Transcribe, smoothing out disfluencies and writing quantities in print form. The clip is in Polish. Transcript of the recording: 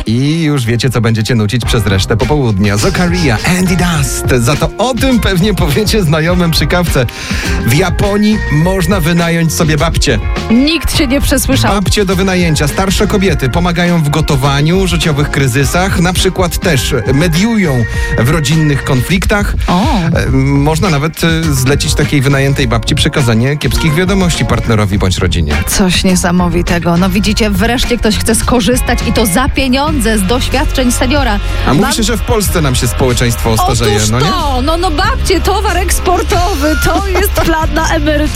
I już wiecie, co będziecie nucić przez resztę popołudnia. Zokaria, Andy Dust. Za to o tym pewnie powiecie znajomym przy kawce. W Japonii można wynająć sobie babcie. Nikt się nie przesłyszał. Babcie do wynajęcia. Starsze kobiety pomagają w gotowaniu, życiowych kryzysach. Na przykład też mediują w rodzinnych konfliktach. Można nawet zlecić takiej wynajętej babci przekazanie kiepskich wiadomości partnerowi bądź rodzinie. Coś niesamowitego. No widzicie, wreszcie ktoś chce skorzystać i to za pieniądze z doświadczeń seniora. A mówi się, że w Polsce nam się społeczeństwo starzeje, Otóż no nie? no babcie, towar eksportowy, to jest plan na emeryturę.